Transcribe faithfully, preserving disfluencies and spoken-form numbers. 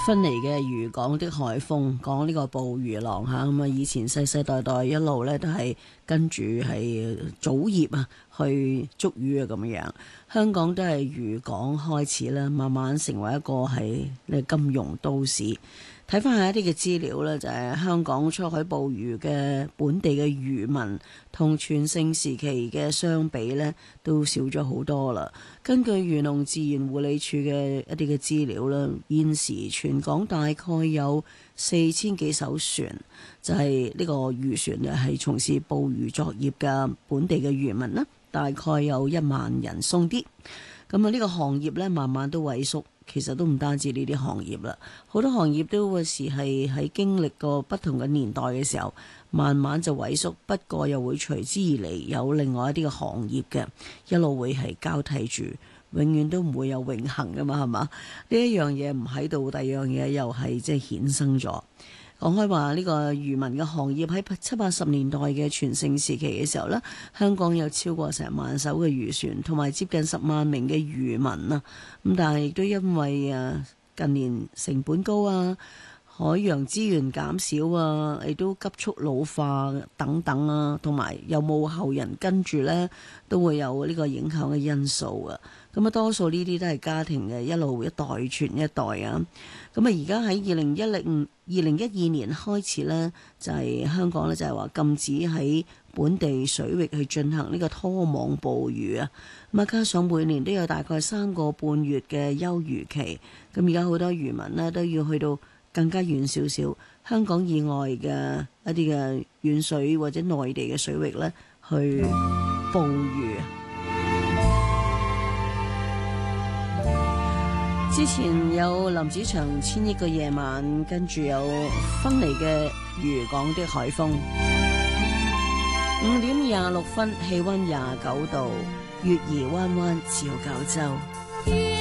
分離嘅漁港的海風，講呢個捕魚郎吓，咁啊以前世世代代一路咧都係跟住係祖業啊去捉魚啊咁樣。香港都係漁港開始啦，慢慢成為一個係呢金融都市。睇翻下一啲嘅資料咧，就係、是、香港出海捕魚嘅本地嘅漁民同全盛時期嘅相比咧，都少咗好多啦。根據漁農自然護理署嘅一啲嘅資料啦，現時全港大概有四千幾艘船，就係、是、呢個漁船咧係從事捕魚作業嘅本地嘅漁民啦，大概有一萬人鬆啲。咁啊，呢個行業咧慢慢都萎縮。其實都唔單止呢啲行業啦，好多行業都會時係喺經歷過不同嘅年代嘅時候，慢慢就萎縮。不過又會隨之而嚟有另外一啲嘅行業嘅，一路會係交替住，永遠都唔會有永恆噶嘛，係嘛？呢一樣嘢唔喺度，第二樣嘢又係即係衍生咗。講開話呢個漁民嘅行業喺七八十年代嘅全盛時期嘅時候呢，香港有超過成萬艘嘅漁船，同埋接近十萬名嘅漁民啊。咁但係亦都因為啊近年成本高啊、海洋資源減少啊，亦都急速老化等等啊，同埋有冇後人跟住呢，都會有呢個影響嘅因素啊。咁啊，多數呢啲都係家庭嘅一路一代傳一代啊。咁啊，而家喺二零一零二零一二年開始呢，就係、是、香港呢，就係話禁止喺本地水域去進行呢個拖網捕魚啊。咁啊，加上每年都有大概三個半月嘅休漁期，咁而家好多漁民呢，都要去到更加遠少少香港以外嘅一啲嘅遠水或者內地嘅水域呢，去捕魚。之前有林子祥千億個夜晚，跟住有分離嘅漁港的海風。五點廿六分，氣溫廿九度，月兒彎彎照九州。